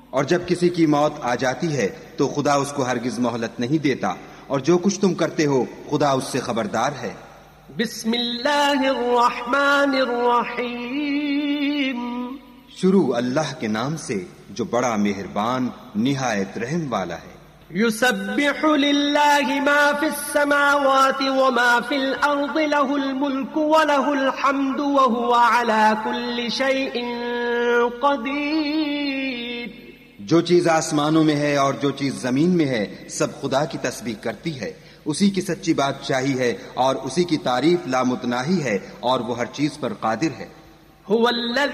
और जब किसी की मौत आ जाती है तो खुदा उसको हरगिज मोहलत नहीं देता, और जो कुछ तुम करते हो खुदा उससे खबरदार है। बिस्मिल्लाहिर्रहमानिर्रहीम। शुरू अल्लाह के नाम से जो बड़ा मेहरबान निहायत रहम वाला है। युसब्बिहु लिल्लाहि मा फिस समावाति व मा फिल अर्दि लहुल मुल्कु व लहुल हम्दु व हुवा अला कुल्लि शैइन क़दीर। जो चीज आसमानों में है और जो चीज जमीन में है सब खुदा की तस्बीह करती है। उसी की सच्ची बादशाही है और उसी की तारीफ लामुतनाही है और वो हर चीज पर कादिर है।